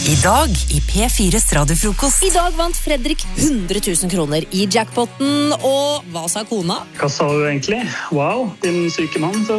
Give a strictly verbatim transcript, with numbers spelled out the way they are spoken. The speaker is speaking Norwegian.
I dag i P fires radiofrokost. I dag vant Fredrik hundre tusen kroner i jackpotten, og hva sa kona? Hva sa du egentlig? Wow, din syke mann.